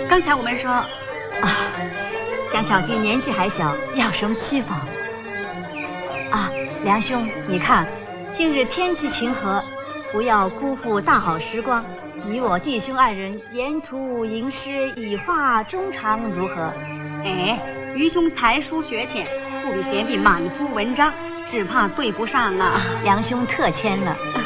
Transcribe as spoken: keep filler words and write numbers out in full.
刚才我们说， 啊，想小弟年纪还小，要什么期望？啊，梁兄，你看，今日天气晴和，不要辜负大好时光，你我弟兄二人沿途吟诗以话衷肠，如何？ 哎，愚兄才疏学浅，不比贤弟满腹文章，只怕对不上啊。 梁兄特谦了。